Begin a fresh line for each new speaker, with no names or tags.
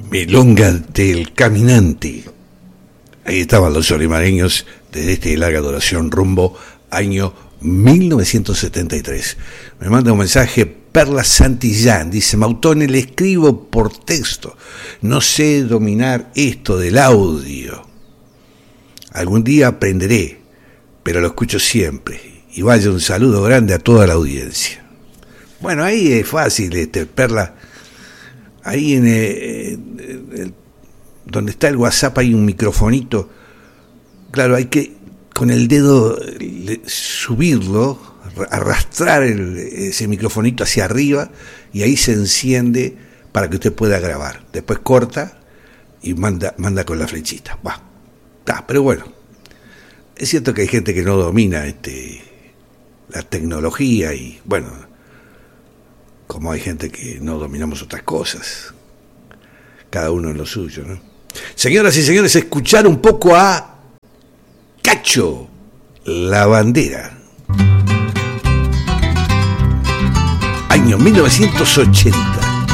Milonga del Caminante. Ahí estaban los olimareños desde este larga duración rumbo año 1973. Me manda un mensaje Perla Santillán, dice: Mautone, le escribo por texto, no sé dominar esto del audio. Algún día aprenderé, pero lo escucho siempre. Y vaya un saludo grande a toda la audiencia. Bueno, ahí es fácil, Perla. Ahí donde está el WhatsApp hay un microfonito. Claro, hay que con el dedo subirlo, arrastrar ese microfonito hacia arriba y ahí se enciende para que usted pueda grabar. Después corta y manda con la flechita. Pero bueno, es cierto que hay gente que no domina la tecnología y bueno, como hay gente que no dominamos otras cosas, cada uno en lo suyo, ¿no? Señoras y señores, escuchar un poco a Cacho La Bandera. Año 1980.